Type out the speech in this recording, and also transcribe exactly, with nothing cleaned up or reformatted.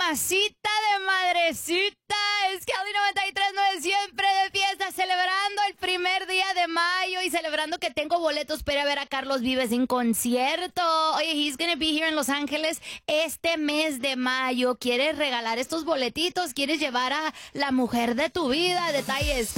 mamacita de madrecita. Es que Audi noventa y tres punto nueve siempre de fiesta, celebrando el primer día de mayo y celebrando que tengo boletos para ir a ver a Carlos Vives en concierto. Oye, he's gonna be here en Los Ángeles este mes de mayo. ¿Quieres regalar estos boletitos? ¿Quieres llevar a la mujer de tu vida? Detalles